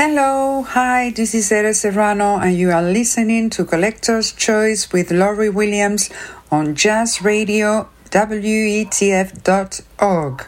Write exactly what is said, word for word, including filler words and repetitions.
Hello, hi, this is Ere Serrano, and you are listening to Collector's Choice with Laurie Williams on Jazz Radio W E T F dot org.